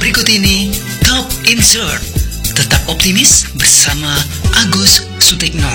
Berikut ini Top Insert. Tetap optimis bersama Agus Sutikno.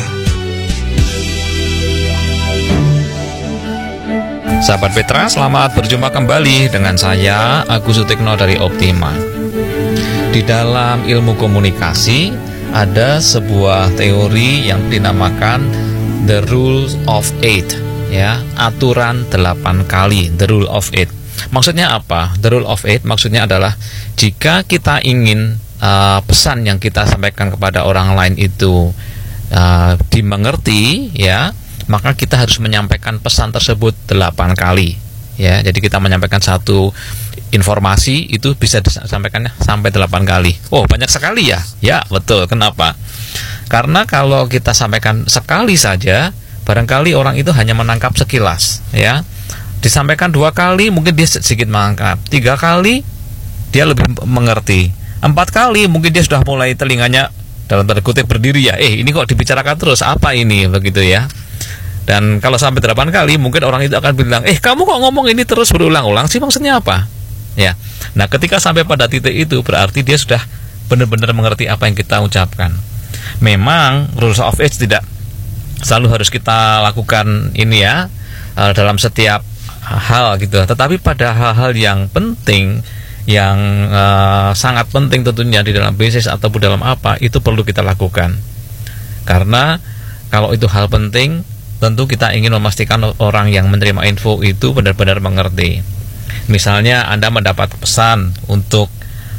Sahabat Petra, selamat berjumpa kembali dengan saya Agus Sutikno dari Optima. Di dalam ilmu komunikasi ada sebuah teori yang dinamakan The Rule of Eight, ya, aturan 8 kali, The Rule of Eight. Maksudnya apa? The Rule of Eight maksudnya adalah jika kita ingin pesan yang kita sampaikan kepada orang lain itu dimengerti, ya, maka kita harus menyampaikan pesan tersebut 8 kali, ya. Jadi kita menyampaikan satu informasi itu bisa disampaikannya sampai 8 kali. Oh, banyak sekali ya? Ya, betul. Kenapa? Karena kalau kita sampaikan sekali saja, barangkali orang itu hanya menangkap sekilas, ya. Disampaikan 2 kali mungkin dia sedikit menangkap, 3 kali dia lebih mengerti, 4 kali mungkin dia sudah mulai telinganya dalam tanda kutip berdiri, ya. Ini kok dibicarakan terus, apa ini, begitu ya. Dan kalau sampai 8 kali mungkin orang itu akan bilang, kamu kok ngomong ini terus berulang-ulang sih, maksudnya apa? Ya. Nah, ketika sampai pada titik itu berarti dia sudah benar-benar mengerti apa yang kita ucapkan. Memang rules of eight tidak selalu harus kita lakukan ini, ya, dalam setiap hal gitu. Tetapi pada hal-hal yang penting, yang sangat penting tentunya di dalam bisnis ataupun dalam apa, itu perlu kita lakukan. Karena kalau itu hal penting, tentu kita ingin memastikan orang yang menerima info itu benar-benar mengerti. Misalnya Anda mendapat pesan untuk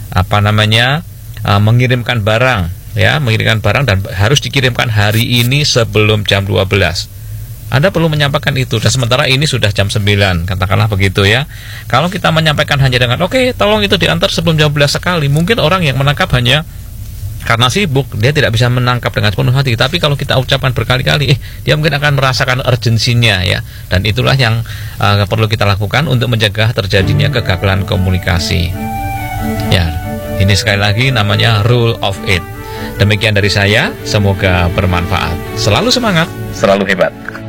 mengirimkan barang, ya, mengirimkan barang dan harus dikirimkan hari ini sebelum jam 12. Anda perlu menyampaikan itu, dan sementara ini sudah jam 9, katakanlah begitu, ya. Kalau kita menyampaikan hanya dengan tolong itu diantar sebelum jam 12 sekali, mungkin orang yang menangkap hanya karena sibuk, dia tidak bisa menangkap dengan sepenuh hati. Tapi kalau kita ucapkan berkali-kali, dia mungkin akan merasakan urgensinya, ya. Dan itulah yang perlu kita lakukan untuk mencegah terjadinya kegagalan komunikasi. Ya, ini sekali lagi namanya Rule of Eight. Demikian dari saya, semoga bermanfaat. Selalu semangat, selalu hebat.